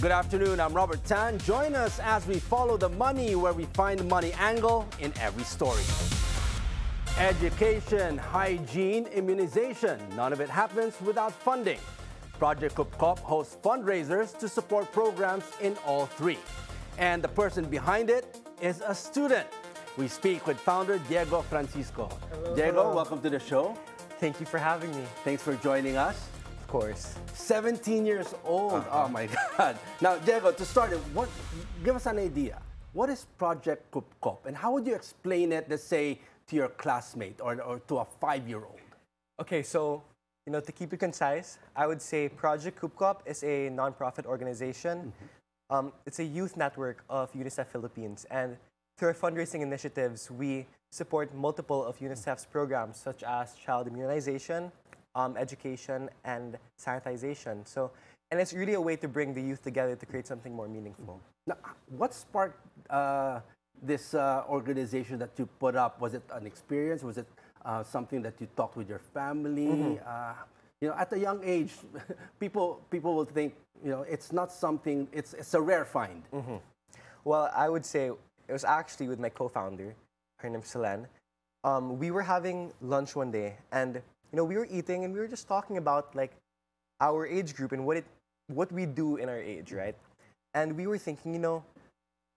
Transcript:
Good afternoon, I'm Robert Tan. Join us as we follow the money where we find the money angle in every story. Education, hygiene, immunization, none of it happens without funding. Project Kupkop hosts fundraisers to support programs in all three. And the person behind it is a student. We speak with founder Diego Francisco. Hello, Diego, hello. welcome to the show. Thank you for having me. Thanks for joining us. Of course. 17 years old. Oh my God. Now, Diego, to start, give us an idea. What is Project Kupkop and how would you explain it, let's say, to your classmate or to a 5-year-old? Okay, so, to keep it concise, I would say Project Kupkop is a nonprofit organization. It's a youth network of UNICEF Philippines. And through our fundraising initiatives, we support multiple of UNICEF's programs, such as child immunization, education, and sanitization. And it's really a way to bring the youth together to create something more meaningful. Now, what sparked this organization that you put up? Was it an experience? Was it something that you talked with your family? At a young age, people will think, it's not something, it's a rare find. Well, I would say it was actually with my co-founder. Her name's Selene. We were having lunch one day, and we were eating, and we were just talking about our age group and what we do in our age, right? And we were thinking,